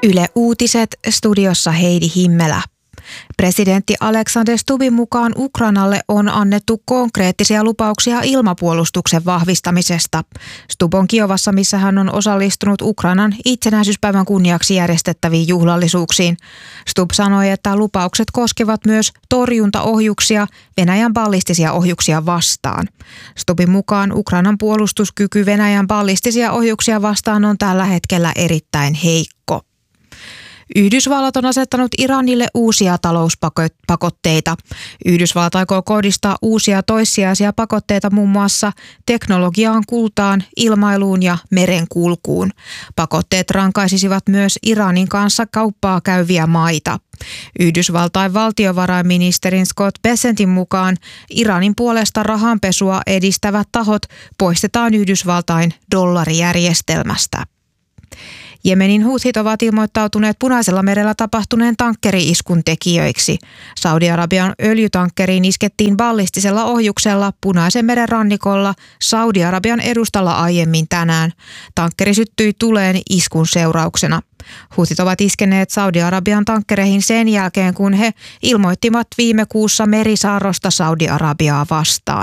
Yle Uutiset, studiossa Heidi Himmelä. Presidentti Alexander Stubbin mukaan Ukrainalle on annettu konkreettisia lupauksia ilmapuolustuksen vahvistamisesta. Stubb on Kiovassa, missä hän on osallistunut Ukrainan itsenäisyyspäivän kunniaksi järjestettäviin juhlallisuuksiin. Stubb sanoi, että lupaukset koskevat myös torjuntaohjuksia Venäjän ballistisia ohjuksia vastaan. Stubbin mukaan Ukrainan puolustuskyky Venäjän ballistisia ohjuksia vastaan on tällä hetkellä erittäin heikko. Yhdysvallat on asettanut Iranille uusia talouspakotteita. Yhdysvallat aikoo kohdistaa uusia toissijaisia pakotteita muun muassa teknologiaan, kultaan, ilmailuun ja merenkulkuun. Pakotteet rankaisisivat myös Iranin kanssa kauppaa käyviä maita. Yhdysvaltain valtiovarainministerin Scott Bessentin mukaan Iranin puolesta rahanpesua edistävät tahot poistetaan Yhdysvaltain dollarijärjestelmästä. Jemenin huuthit ovat ilmoittautuneet Punaisella merellä tapahtuneen tankkeri-iskun tekijöiksi. Saudi-Arabian öljytankkeriin iskettiin ballistisella ohjuksella Punaisen meren rannikolla Saudi-Arabian edustalla aiemmin tänään. Tankkeri syttyi tuleen iskun seurauksena. Huuthit ovat iskeneet Saudi-Arabian tankkereihin sen jälkeen, kun he ilmoittivat viime kuussa merisaarrosta Saudi-Arabiaa vastaan.